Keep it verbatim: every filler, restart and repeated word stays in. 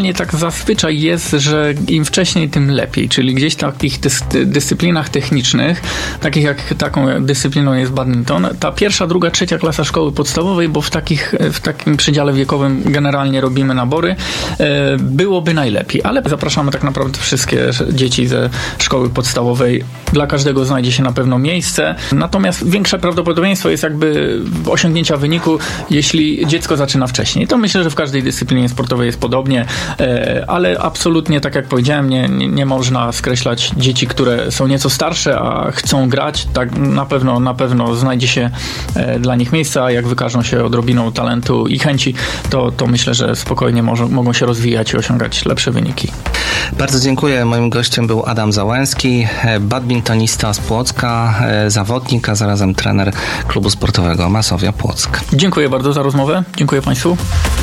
generalnie tak zazwyczaj jest, że im wcześniej, tym lepiej, czyli gdzieś w takich dys- dyscyplinach technicznych, takich jak taką dyscypliną jest badminton, ta pierwsza, druga, trzecia klasa szkoły podstawowej, bo w, takich, w takim przedziale wiekowym generalnie robimy nabory, byłoby najlepiej, ale zapraszamy tak naprawdę wszystkie dzieci ze szkoły podstawowej. Dla każdego znajdzie się na pewno miejsce, natomiast większe prawdopodobieństwo jest jakby osiągnięcia wyniku, jeśli dziecko zaczyna wcześniej. To myślę, że w każdej dyscyplinie sportowej jest podobnie, ale absolutnie, tak jak powiedziałem, nie, nie, nie można skreślać dzieci, które są nieco starsze, a chcą grać. Tak na pewno, na pewno znajdzie się dla nich miejsce, a jak wykażą się odrobiną talentu i chęci, to, to myślę, że spokojnie może, mogą się rozwijać i osiągać lepsze wyniki. Bardzo dziękuję. Moim gościem był Adam Załęski, badmintonista z Płocka, zawodnik, a zarazem trener klubu sportowego Masowia Płock. Dziękuję bardzo za rozmowę. Dziękuję Państwu.